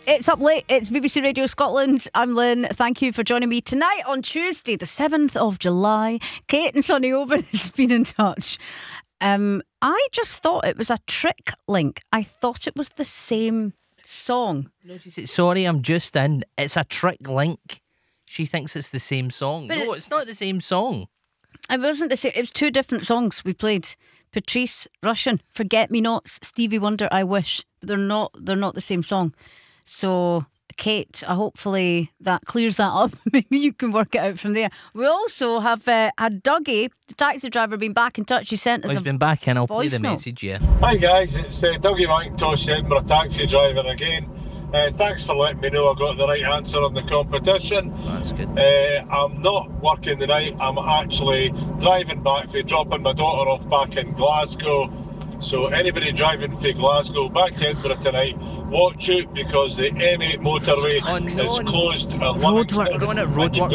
It's Up Late. It's BBC Radio Scotland. I'm Lynn. Thank you for joining me tonight on Tuesday, the 7th of July. Kate and Sonny Oban has been in touch. I just thought it was a trick link. I thought it was the same song. No, she said, sorry, I'm just in. It's a trick link. She thinks it's the same song. But no, it's not the same song. It wasn't the same. It was two different songs we played. Patrice Rushen, Forget Me Nots, Stevie Wonder, I Wish. But they're not the same song. So, Kate, hopefully that clears that up. Maybe you can work it out from there. We also have had Dougie, the taxi driver, been back in touch. He sent us He's been back in. I'll play the voice note. message, yeah. Hi guys, it's Dougie McIntosh, Edinburgh taxi driver again. Thanks for letting me know I got the right answer on the competition. That's good. I'm not working the night. I'm actually driving back for dropping my daughter off back in Glasgow. So anybody driving from Glasgow back to Edinburgh tonight, watch out because the M8 motorway is closed at Livingston. We're on at roadworks.